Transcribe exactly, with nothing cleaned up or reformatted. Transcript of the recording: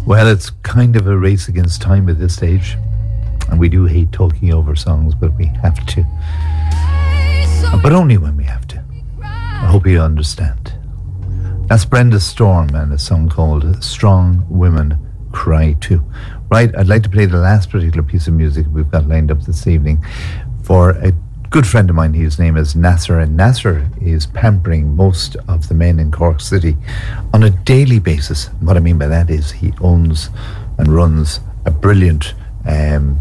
Well, it's kind of a race against time at this stage. And we do hate talking over songs, but we have to. But only when we have to. I hope you understand. That's Brenda Storm and a song called Strong Women Cry Too. Right, I'd like to play the last particular piece of music we've got lined up this evening for a good friend of mine. His name is Nasser, and Nasser is pampering most of the men in Cork City on a daily basis. What I mean by that is he owns and runs a brilliant um,